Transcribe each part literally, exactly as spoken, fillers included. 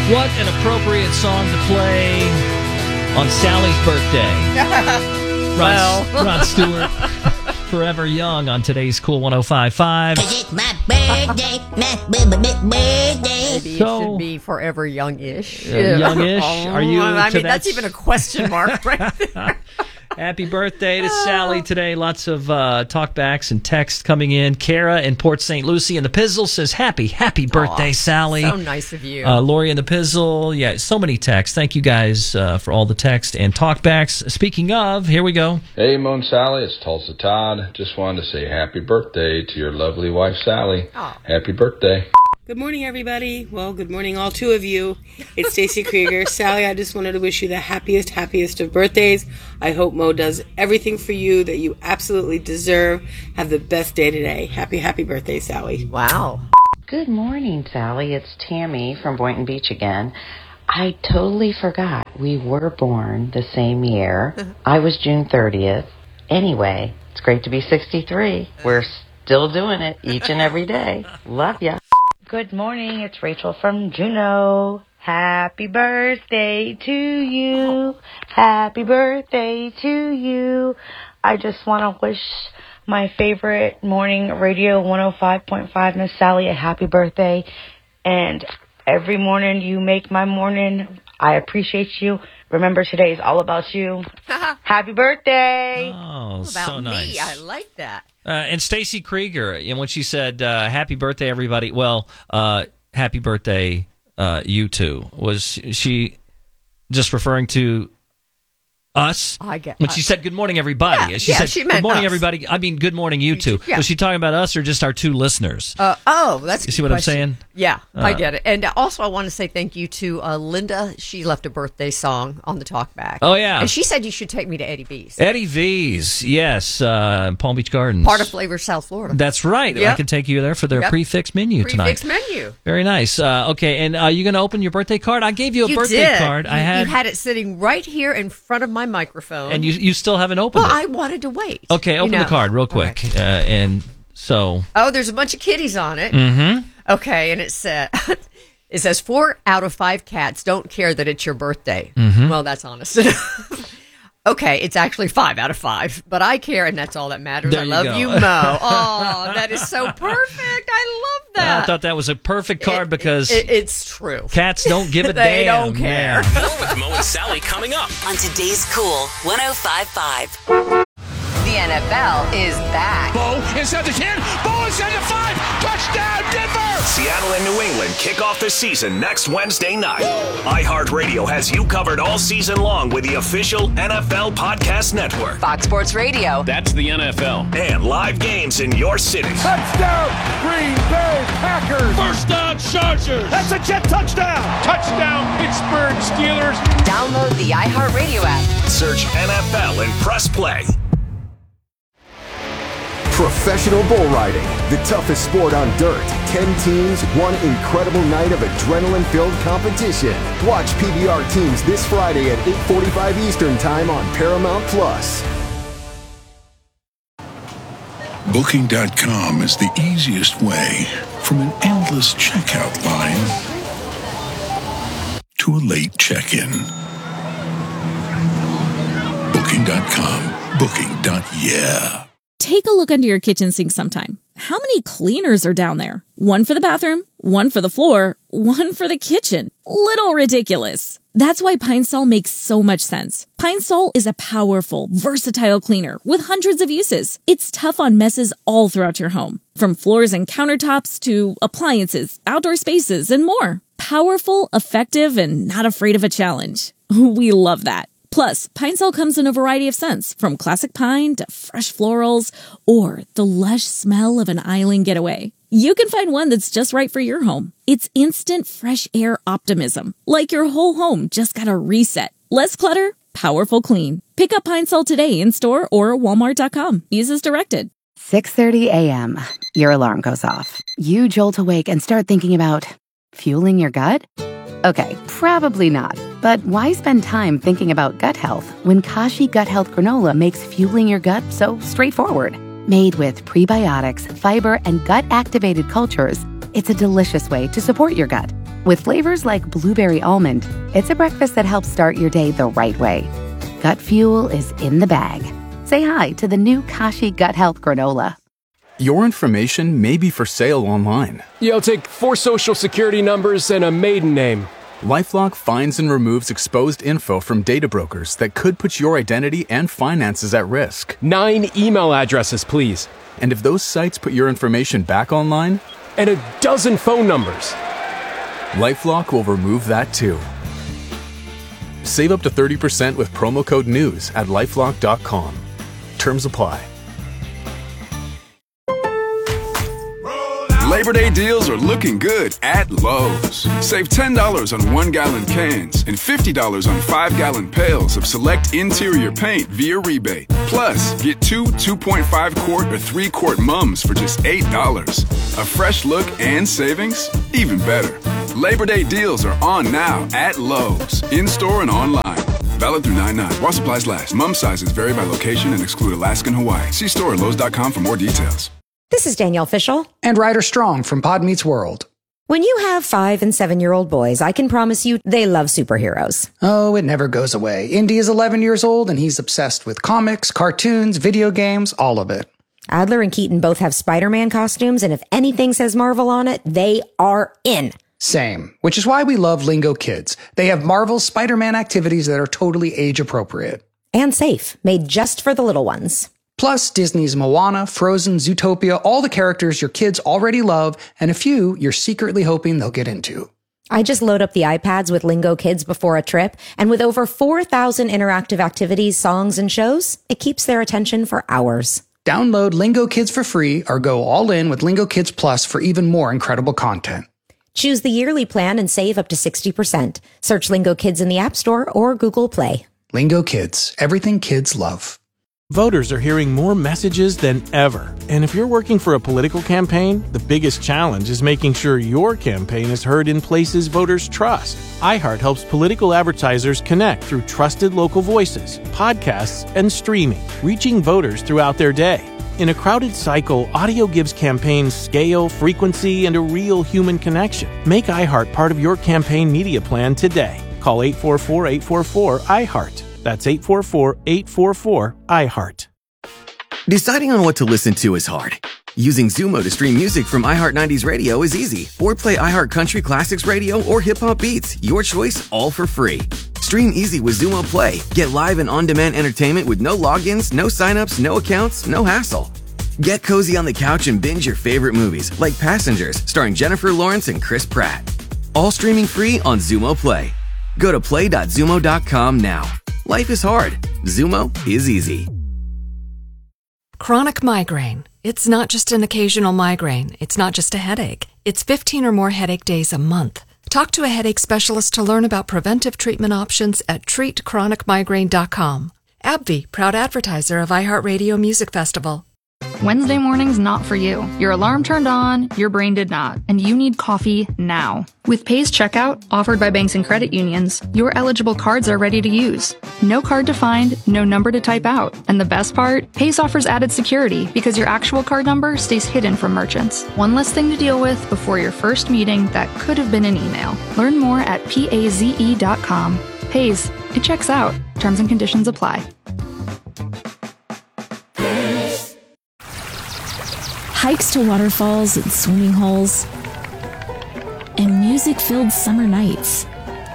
What an appropriate song to play on Sally's birthday. Rod, well. Rod Stewart, Forever Young on today's Cool one oh five point five. It's my birthday, my birthday. Maybe So- it should be Forever Youngish. Uh, youngish? Are you I to mean, that's that- even a question mark right there. Happy birthday to Sally today. Lots of uh, talkbacks and texts coming in. Kara in Port Saint Lucie and the Pizzle says, happy, happy birthday, Aw, Sally. So nice of you. Uh, Lori and the Pizzle. Yeah, so many texts. Thank you guys uh, for all the text and talkbacks. Speaking of, here we go. Hey, Mo and Sally, it's Tulsa Todd. Just wanted to say happy birthday to your lovely wife, Sally. Aw. Happy birthday. Good morning, everybody. Well, good morning, all two of you. It's Stacy Krieger. Sally, I just wanted to wish you the happiest, happiest of birthdays. I hope Mo does everything for you that you absolutely deserve. Have the best day today. Happy, happy birthday, Sally. Wow. Good morning, Sally. It's Tammy from Boynton Beach again. I totally forgot we were born the same year. I was June thirtieth. Anyway, it's great to be sixty-three. We're still doing it each and every day. Love ya. Good morning, it's Rachel from Juneau. Happy birthday to you. Happy birthday to you. I just want to wish my favorite morning radio one oh five point five, Miss Sally, a happy birthday. And every morning you make my morning. I appreciate you. Remember, today is all about you. Happy birthday. Oh, About so nice. me. I like that. Uh, and Stacy Krieger, and when she said, uh, happy birthday, everybody, well, uh, happy birthday, uh, you two. Was she just referring to us? I get When she said, good morning, everybody. Yeah, she yeah, said, she good meant morning, us. everybody. I mean, good morning, you two. Yeah. Was she talking about us or just our two listeners? Uh, oh, that's a You see good what I'm question. saying? Yeah, I Uh, get it. And also, I want to say thank you to uh, Linda. She left a birthday song on the talkback. Oh, yeah. And she said you should take me to Eddie V's. Eddie V's, yes, uh, Palm Beach Gardens. Part of Flavor South Florida. That's right. Yep. I can take you there for their Yep. prefix menu Prefix tonight. menu. Very nice. Uh, okay, and are you going to open your birthday card? I gave you a You birthday did. card. I You- had, you had it sitting right here in front of my microphone. and you you still haven't opened well, it. I wanted to wait. Okay, you open know. the card real quick. Okay. Uh, and so, Oh, there's a bunch of kitties on it. mm-hmm. Okay, and it said it says four out of five cats don't care that it's your birthday. Mm-hmm. Well, that's honest enough. Okay, it's actually five out of five, but I care, and that's all that matters. There I you love go. you, Mo. Oh, that is so perfect. I love that. I thought that was a perfect card It- because it- it's true. cats don't give a They damn. don't care. Yeah. More with Mo and Sally coming up. On today's Cool one oh five point five. The N F L is back. Bo inside the ten. Bo inside the five. Touchdown, Denver. Seattle and New England kick off the season next Wednesday night. iHeartRadio has you covered all season long with the official N F L Podcast Network. Fox Sports Radio. That's the N F L. And live games in your city. Touchdown, Green Bay Packers. First down, Chargers. That's a jet touchdown. Touchdown, Pittsburgh Steelers. Download the iHeartRadio app. Search N F L and press play. Professional bull riding, the toughest sport on dirt. Ten teams, one incredible night of adrenaline-filled competition. Watch P B R teams this Friday at eight forty-five Eastern Time on Paramount Plus. Booking dot com is the easiest way from an endless checkout line to a late check-in. Booking dot com. Booking. Yeah. Take a look under your kitchen sink sometime. How many cleaners are down there? One for the bathroom, one for the floor, one for the kitchen. Little ridiculous. That's why Pine Sol makes so much sense. Pine Sol is a powerful, versatile cleaner with hundreds of uses. It's tough on messes all throughout your home, from floors and countertops to appliances, outdoor spaces, and more. Powerful, effective, and not afraid of a challenge. We love that. Plus, Pine Sol comes in a variety of scents, from classic pine to fresh florals or the lush smell of an island getaway. You can find one that's just right for your home. It's instant fresh air optimism, like your whole home just got a reset. Less clutter, powerful clean. Pick up Pine Sol today in store or walmart dot com. Use as directed. six thirty a.m. Your alarm goes off. You jolt awake and start thinking about fueling your gut? Okay, probably not. But why spend time thinking about gut health when Kashi Gut Health Granola makes fueling your gut so straightforward? Made with prebiotics, fiber, and gut-activated cultures, it's a delicious way to support your gut. With flavors like blueberry almond, it's a breakfast that helps start your day the right way. Gut Fuel is in the bag. Say hi to the new Kashi Gut Health Granola. Your information may be for sale online. Yeah, I'll take four social security numbers and a maiden name. LifeLock finds and removes exposed info from data brokers that could put your identity and finances at risk. Nine email addresses, please. And if those sites put your information back online? And a dozen phone numbers. LifeLock will remove that too. Save up to thirty percent with promo code NEWS at lifelock dot com. Terms apply. Labor Day deals are looking good at Lowe's. Save ten dollars on one-gallon cans and fifty dollars on five-gallon pails of select interior paint via rebate. Plus, get two two point five quart or three quart mums for just eight dollars. A fresh look and savings? Even better. Labor Day deals are on now at Lowe's, in-store and online. Valid through nine nine. While supplies last. Mum sizes vary by location and exclude Alaska and Hawaii. See store at lowes dot com for more details. This is Danielle Fishel. And Ryder Strong from Pod Meets World. When you have five and seven-year-old boys, I can promise you they love superheroes. Oh, it never goes away. Indy is eleven years old, and he's obsessed with comics, cartoons, video games, all of it. Adler and Keaton both have Spider-Man costumes, and if anything says Marvel on it, they are in. Same, which is why we love Lingo Kids. They have Marvel's Spider-Man activities that are totally age-appropriate. And safe, made just for the little ones. Plus, Disney's Moana, Frozen, Zootopia, all the characters your kids already love, and a few you're secretly hoping they'll get into. I just load up the iPads with Lingo Kids before a trip, and with over four thousand interactive activities, songs, and shows, it keeps their attention for hours. Download Lingo Kids for free or go all in with Lingo Kids Plus for even more incredible content. Choose the yearly plan and save up to sixty percent. Search Lingo Kids in the App Store or Google Play. Lingo Kids, everything kids love. Voters are hearing more messages than ever. And if you're working for a political campaign, the biggest challenge is making sure your campaign is heard in places voters trust. iHeart helps political advertisers connect through trusted local voices, podcasts, and streaming, reaching voters throughout their day. In a crowded cycle, audio gives campaigns scale, frequency, and a real human connection. Make iHeart part of your campaign media plan today. Call eight four four, eight four four, iHeart. That's eight four four, eight four four, iHeart. Deciding on what to listen to is hard. Using Zumo to stream music from iHeart nineties Radio is easy. Or play iHeart Country Classics Radio or Hip Hop Beats. Your choice, all for free. Stream easy with Zumo Play. Get live and on-demand entertainment with no logins, no signups, no accounts, no hassle. Get cozy on the couch and binge your favorite movies, like Passengers, starring Jennifer Lawrence and Chris Pratt. All streaming free on Zumo Play. Go to play dot zumo dot com now. Life is hard. Zumo is easy. Chronic migraine. It's not just an occasional migraine. It's not just a headache. It's fifteen or more headache days a month. Talk to a headache specialist to learn about preventive treatment options at treat chronic migraine dot com. AbbVie, proud advertiser of iHeartRadio Music Festival. Wednesday morning's not for you. Your alarm turned on, your brain did not, and you need coffee now. With Pay's checkout, offered by banks and credit unions, your eligible cards are ready to use. No card to find, no number to type out. And the best part? Pay's offers added security because your actual card number stays hidden from merchants. One less thing to deal with before your first meeting that could have been an email. Learn more at paze dot com. Pay's, it checks out. Terms and conditions apply. Hikes to waterfalls and swimming holes, and music-filled summer nights.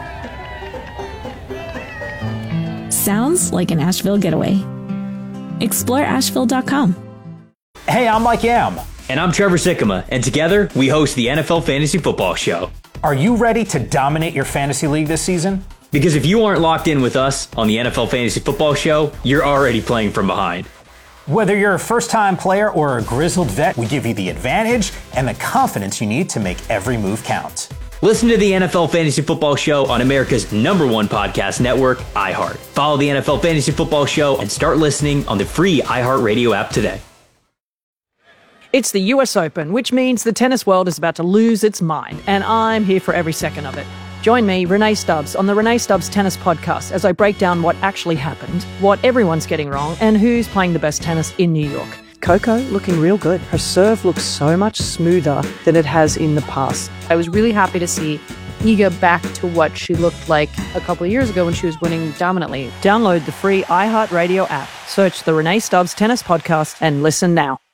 Sounds like an Asheville getaway. Explore asheville dot com. Hey, I'm Mike Yam. And I'm Trevor Sikkema, and together we host the N F L Fantasy Football Show. Are you ready to dominate your fantasy league this season? Because if you aren't locked in with us on the N F L Fantasy Football Show, you're already playing from behind. Whether you're a first-time player or a grizzled vet, we give you the advantage and the confidence you need to make every move count. Listen to the N F L Fantasy Football Show on America's number one podcast network, iHeart. Follow the N F L Fantasy Football Show and start listening on the free iHeartRadio app today. It's the U S Open, which means the tennis world is about to lose its mind, and I'm here for every second of it. Join me, Renee Stubbs, on the Renee Stubbs Tennis Podcast as I break down what actually happened, what everyone's getting wrong, and who's playing the best tennis in New York. Coco looking real good. Her serve looks so much smoother than it has in the past. I was really happy to see you go back to what she looked like a couple of years ago when she was winning dominantly. Download the free iHeartRadio app. Search the Renee Stubbs Tennis Podcast and listen now.